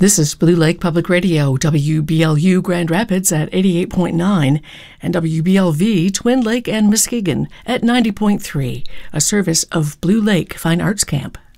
This is Blue Lake Public Radio, WBLU Grand Rapids at 88.9 and WBLV Twin Lake and Muskegon at 90.3, a service of Blue Lake Fine Arts Camp.